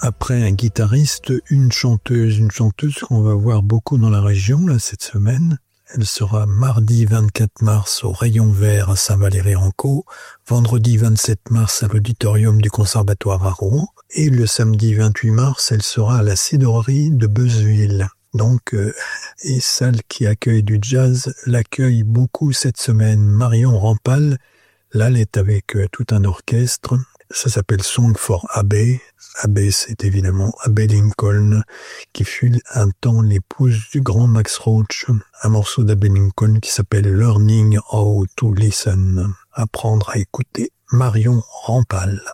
Après un guitariste, une chanteuse qu'on va voir beaucoup dans la région là cette semaine. Elle sera mardi 24 mars au Rayon Vert à Saint-Valery-en-Caux, vendredi 27 mars à l'auditorium du Conservatoire à Rouen, et le samedi 28 mars, elle sera à la Cidrerie de Beuzeville. Donc, et celle qui accueille du jazz l'accueille beaucoup cette semaine. Marion Rampal, là, elle est avec tout un orchestre. Ça s'appelle Song for Abbey. Abbey, c'est évidemment Abbey Lincoln, qui fut un temps l'épouse du grand Max Roach. Un morceau d'Abbey Lincoln qui s'appelle Learning How to Listen. Apprendre à écouter. Marion Rampal.